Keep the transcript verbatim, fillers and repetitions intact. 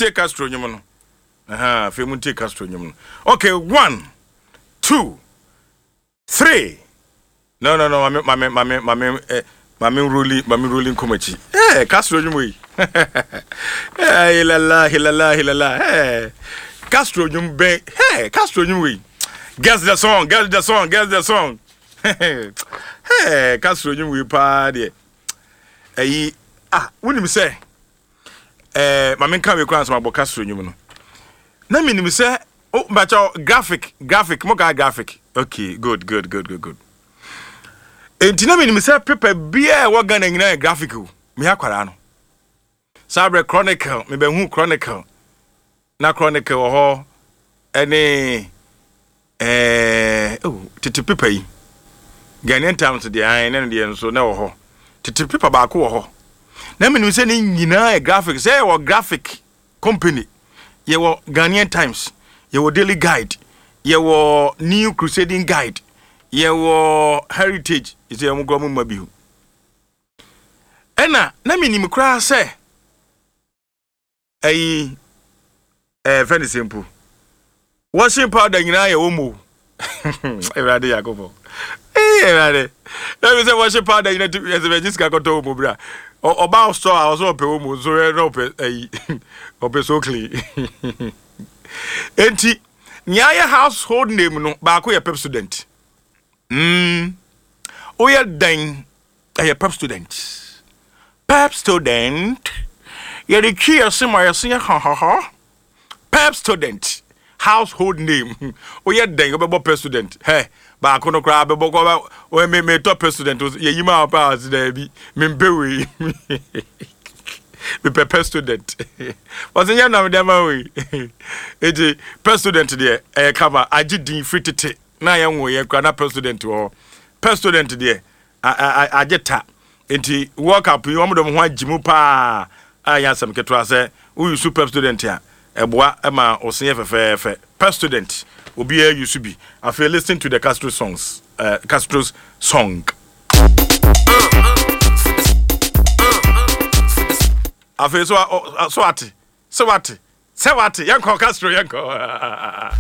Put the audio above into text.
take Castro nyum no. Aha, fe mun take Castro nyum no. Okay, one, two, three. No, no, no, mame mame mame mame eh mame rolling mame rolling komachi. Eh, Castro nyum we. Eh, la la la la la la. Eh. Castro nyum be. Hey, Castro nyum we. Guess the song, guess the song, guess the song. Hey, Castro nyum we pa de. Eh, ah, woni me say eh mame kan we kwan so mabo Castro nyum no. Na me ni me say oh, bacha graphic, graphic, mo ka graphic. Okay, good, good, good, good, good. Enti na me ni me say paper bia e wo Ghana nyina graphic o. Me akwara no. Sabre Chronicle, me be hu Chronicle. Na Chronicle wo ho ene eh oh, titi paper yi. Ghanaian Times de an na de nso na wo ho. Titi paper ba ko wo ho. Na me ni me say ni nyina e graphic, say wo graphic company. Ye wo Ghanaian Times, ye wo Daily Guide, ye wo New Crusading Guide, ye wo Heritage, ise ye mo gwo mo mabihu. Ena na me nim kra se ayi eh very simple. Washing powder nyina ye wo mo. Everade Yakobo. Eh everade. Let me say washing powder nyina to as a just got to mo bra. Oba store I also pay wo mo so re no pay ayi. Ope so clean. Enti nyaya household name no ba ko ye pep student. Mm. O ye dan a pep student. Pep student. Ye the key asema ye se ha ha ha. Pep student. Household name. O ye dan obebo pep student. Hey, ba ko no kra bebo ko o me me top pep student ye yima pa as da bi. Me mbewe. Me pep student. Was in na me dem we. Eti pep student there e cover agidin free tete. Na ye nwo ye kra na pep student wo. Pep student there ageta. Enti work up you am dem ho agimu pa. Aya sam ketwa se u super student ya. Eboa e ma osenye fefefe. Pep student obi e you be. After listen to the Castro songs. Uh, Castro's song. Afi so so ati so ati se wati yanko Castro yanko